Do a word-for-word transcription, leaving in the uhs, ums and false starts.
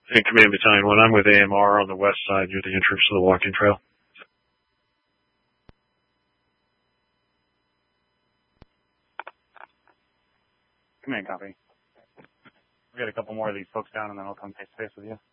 And Command Battalion one, I'm with A M R on the west side near the entrance to the walking trail. Command copy. We got a couple more of these folks down, and then I'll come face to face with you.